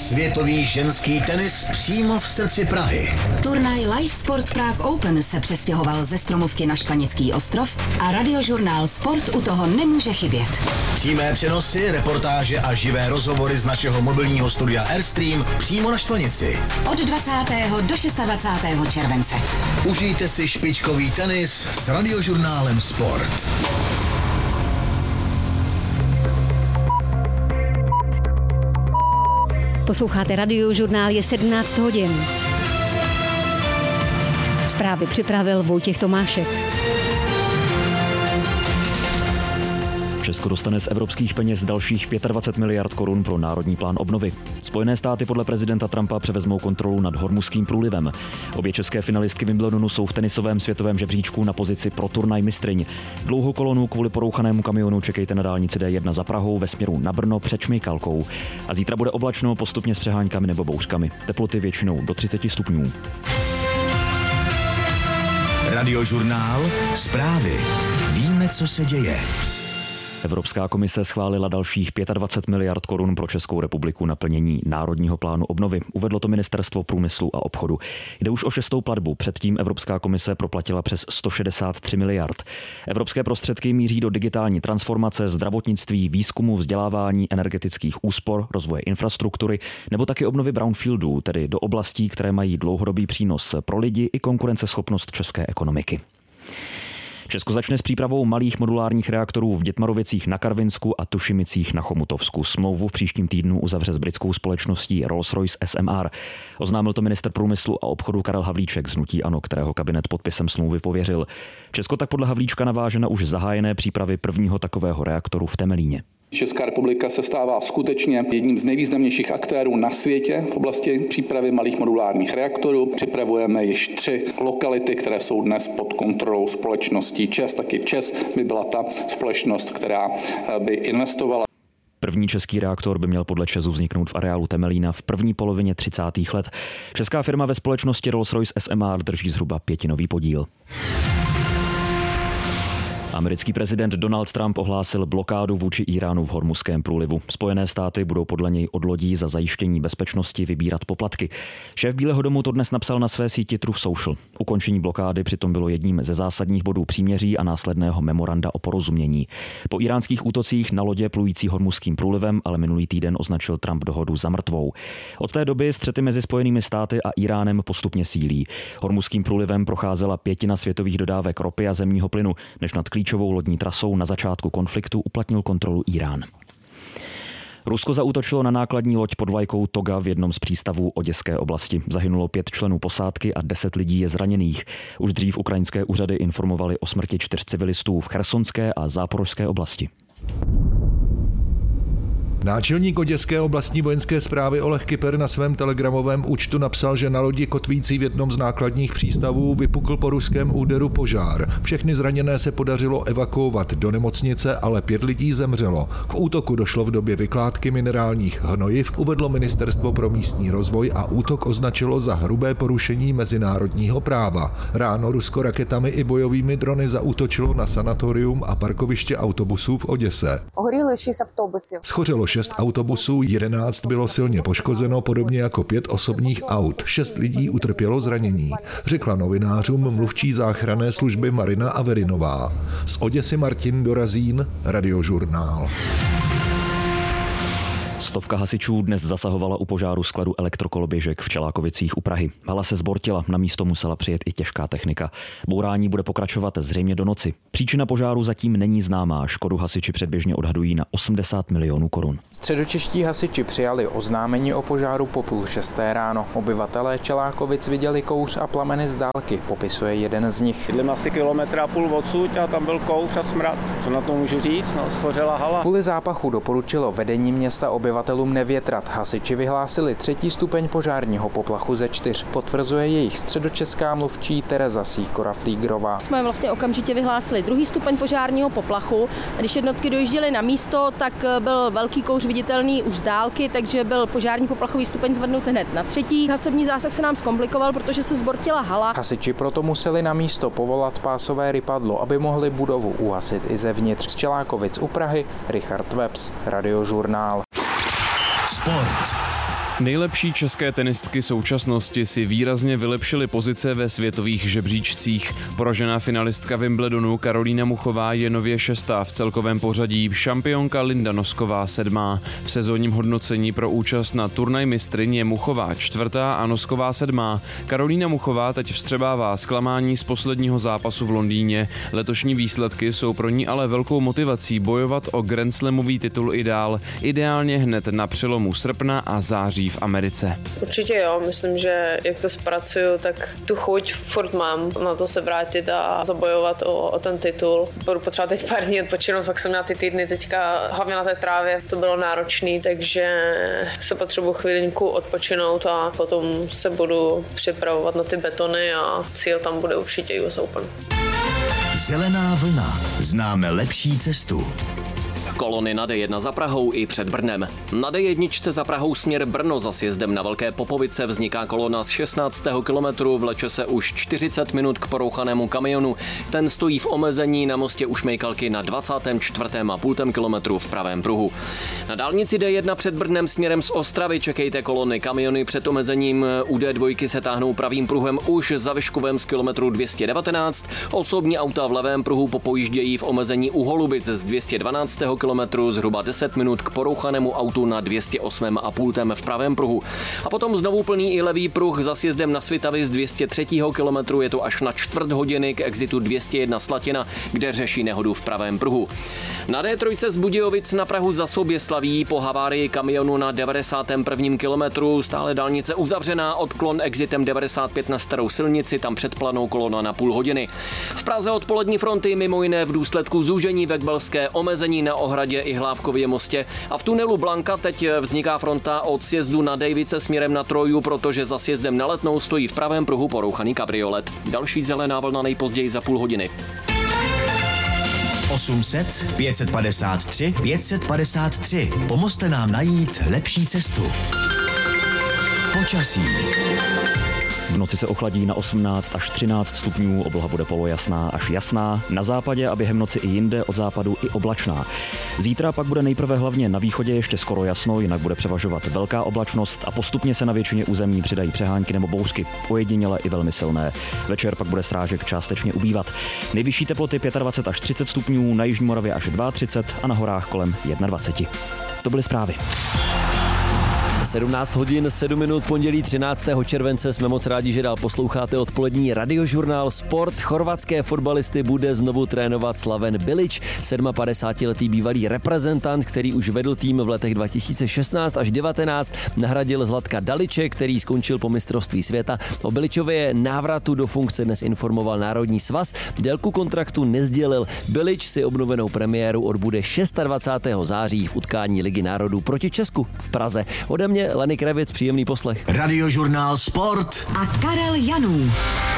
Světový ženský tenis přímo v srdci Prahy. Turnaj Live Sport Prague Open se přestěhoval ze Stromovky na Štvanický ostrov a radiožurnál Sport u toho nemůže chybět. Přímé přenosy, reportáže a živé rozhovory z našeho mobilního studia Airstream přímo na Štvanici. Od 20. do 26. července. Užijte si špičkový tenis s radiožurnálem Sport. Posloucháte Radiožurnál, je 17 hodin. Zprávy připravil Vojtěch Tomášek. Česko dostane z evropských peněz dalších 25 miliard korun pro Národní plán obnovy. Spojené státy podle prezidenta Trumpa převezmou kontrolu nad Hormuzským průlivem. Obě české finalistky Wimbledonu jsou v tenisovém světovém žebříčku na pozici pro turnaj mistryň. Dlouhou kolonu kvůli porouchanému kamionu čekejte na dálnici D1 za Prahou ve směru na Brno před Šmejkalkou. A zítra bude oblačno, postupně s přeháňkami nebo bouřkami. Teploty většinou do 30 stupňů. Radiožurnál Zprávy. Víme, co se děje. Evropská komise schválila dalších 25 miliard korun pro Českou republiku na plnění Národního plánu obnovy. Uvedlo to Ministerstvo průmyslu a obchodu. Jde už o 6. platbu. Předtím Evropská komise proplatila přes 163 miliard. Evropské prostředky míří do digitální transformace, zdravotnictví, výzkumu, vzdělávání, energetických úspor, rozvoje infrastruktury nebo taky obnovy brownfieldů, tedy do oblastí, které mají dlouhodobý přínos pro lidi i konkurenceschopnost české ekonomiky. Česko začne s přípravou malých modulárních reaktorů v Dětmarovicích na Karvinsku a Tušimicích na Chomutovsku. Smlouvu v příštím týdnu uzavře s britskou společností Rolls-Royce SMR. Oznámil to ministr průmyslu a obchodu Karel Havlíček z hnutí ANO, kterého kabinet podpisem smlouvy pověřil. Česko tak podle Havlíčka naváže na už zahájené přípravy prvního takového reaktoru v Temelíně. Česká republika se stává skutečně jedním z nejvýznamnějších aktérů na světě v oblasti přípravy malých modulárních reaktorů. Připravujeme již 3 lokality, které jsou dnes pod kontrolou společností ČEZ. Taky ČEZ by byla ta společnost, která by investovala. První český reaktor by měl podle ČEZu vzniknout v areálu Temelína v první polovině 30. let. Česká firma ve společnosti Rolls-Royce SMR drží zhruba 5% podíl. Americký prezident Donald Trump ohlásil blokádu vůči Íránu v Hormuzském průlivu. Spojené státy budou podle něj od lodí za zajištění bezpečnosti vybírat poplatky. Šéf Bílého domu to dnes napsal na své síti Truth Social. Ukončení blokády přitom bylo jedním ze zásadních bodů příměří a následného memoranda o porozumění. Po íránských útocích na lodě plující Hormuzským průlivem ale minulý týden označil Trump dohodu za mrtvou. Od té doby střety mezi Spojenými státy a Íránem postupně sílí. Hormuzským průlivem procházela 1/5 světových dodávek ropy a zemního plynu, než nad klíčovou lodní trasou na začátku konfliktu uplatnil kontrolu Írán. Rusko zaútočilo na nákladní loď pod vlajkou Toga v jednom z přístavů Oděské oblasti. Zahynulo 5 členů posádky a 10 lidí je zraněných. Už dřív ukrajinské úřady informovaly o smrti 4 civilistů v Chersonské a Záporožské oblasti. Náčelník Oděské oblastní vojenské správy Oleh Kyper na svém telegramovém účtu napsal, že na lodi kotvící v jednom z nákladních přístavů vypukl po ruském úderu požár. Všechny zraněné se podařilo evakuovat do nemocnice, ale 5 lidí zemřelo. K útoku došlo v době vykládky minerálních hnojiv, uvedlo Ministerstvo pro místní rozvoj a útok označilo za hrubé porušení mezinárodního práva. Ráno Rusko raketami i bojovými drony zaútočilo na sanatorium a parkoviště autobusů v Oděse. Schořelo 6 autobusů, 11 bylo silně poškozeno, podobně jako 5 osobních aut. 6 lidí utrpělo zranění, řekla novinářům mluvčí záchranné služby Marina Averinová. Z Oděsy Martin Dorazín, Radiožurnál. 100 hasičů dnes zasahovala u požáru skladu elektrokoloběžek v Čelákovicích u Prahy. Hala se zbortila, na místo musela přijet i těžká technika. Bourání bude pokračovat zřejmě do noci. Příčina požáru zatím není známá, škodu hasiči předběžně odhadují na 80 milionů korun. Středočeští hasiči přijali oznámení o požáru po 5:30 ráno. Obyvatelé Čelákovic viděli kouř a plameny z dálky, popisuje jeden z nich. Bydlím asi 1,5 kilometru odsud a tam byl kouř a smrad. Co na to můžu říct? Schořela hala. Kvůli zápachu doporučilo vedení města obyvatelům nevětrat. Hasiči vyhlásili 3. stupeň požárního poplachu ze 4. Potvrzuje jejich středočeská mluvčí Tereza Sýkora-Flígrová. Jsme vlastně okamžitě vyhlásili 2. stupeň požárního poplachu. Když jednotky dojížděly na místo, tak byl velký kouř viditelný už z dálky, takže byl požární poplachový stupeň zvednut hned na 3. Hasební zásah se nám zkomplikoval, protože se zbortila hala. Hasiči proto museli na místo povolat pásové rypadlo, aby mohli budovu uhasit i zevnitř. Z Čelákovic u Prahy Richard Webs, Radiožurnál. Sport. Nejlepší české tenistky současnosti si výrazně vylepšily pozice ve světových žebříčcích. Poražená finalistka Wimbledonu Karolína Muchová je nově 6. v celkovém pořadí, šampionka Linda Nosková 7. V sezónním hodnocení pro účast na turnaj mistryň je Muchová 4. a Nosková 7. Karolína Muchová teď vstřebává zklamání z posledního zápasu v Londýně. Letošní výsledky jsou pro ní ale velkou motivací bojovat o Grand Slamový titul i dál, ideálně hned na přelomu srpna a září v Americe. Určitě jo, myslím, že jak to zpracuju, tak tu chuť furt mám na to se vrátit a zabojovat o ten titul. Budu potřebovat teď pár dní odpočinout, fakt jsem měla ty týdny teďka, hlavně na té trávě, to bylo náročný, takže se potřebuji chvilinku odpočinout a potom se budu připravovat na ty betony a cíl tam bude určitě US Open. Zelená vlna. Známe lepší cestu. Kolony na D1 za Prahou i před Brnem. Na D1 za Prahou směr Brno za sjezdem na Velké Popovice vzniká kolona z 16. kilometru, vleče se už 40 minut k porouchanému kamionu. Ten stojí v omezení na mostě u Šmejkalky na 24,5 kilometru v pravém pruhu. Na dálnici D1 před Brnem směrem z Ostravy čekejte kolony. Kamiony před omezením u D2 se táhnou pravým pruhem už za Vyškovem z kilometru 219. Osobní auta v levém pruhu popojíždějí v omezení u Holubic z 212. kilometru, zhruba 10 minut k porouchanému autu na 208,5 v pravém pruhu. A potom znovu plný i levý pruh za sjezdem na Svitavy z 203. kilometru, je to až na čtvrt hodiny k exitu 201 Slatina, kde řeší nehodu v pravém pruhu. Na D3 z Budějovic na Prahu za Soběslaví po havárii kamionu na 91. kilometru stále dálnice uzavřená, odklon exitem 95 na Starou silnici, tam předplanou kolona na půl hodiny. V Praze odpolední fronty mimo jiné v důsledku zúžení Vekbelské, omezení na Ohradě i Hlávkově mostě a v tunelu Blanka teď vzniká fronta od sjezdu na Dejvice směrem na Troju, protože za sjezdem na Letnou stojí v pravém pruhu porouchaný kabriolet. Další zelená vlna nejpozději za půl hodiny. 800 553 553. Pomozte nám najít lepší cestu. Počasí. V noci se ochladí na 18 až 13 stupňů, obloha bude polojasná až jasná, na západě a během noci i jinde od západu i oblačná. Zítra pak bude nejprve hlavně na východě ještě skoro jasno, jinak bude převažovat velká oblačnost a postupně se na většině území přidají přehánky nebo bouřky, ojediněle i velmi silné. Večer pak bude srážek částečně ubývat. Nejvyšší teploty 25 až 30 stupňů, na jižní Moravě až 32 a na horách kolem 21. To byly zprávy. 17 hodin 7 minut, pondělí 13. července, jsme moc rádi, že dál posloucháte odpolední radiožurnál Sport. Chorvatské fotbalisty bude znovu trénovat Slaven Bilić, 57letý bývalý reprezentant, který už vedl tým v letech 2016 až 19, nahradil Zlatka Daliče, který skončil po mistrovství světa. O Bilićově návratu do funkce dnes informoval Národní svaz, délku kontraktu nesdělil. Bilić si obnovenou premiéru odbude 26. září v utkání Ligy národů proti Česku v Praze. Ode mě Lenny Kravec, příjemný poslech. Radiožurnál Sport a Karel Janů.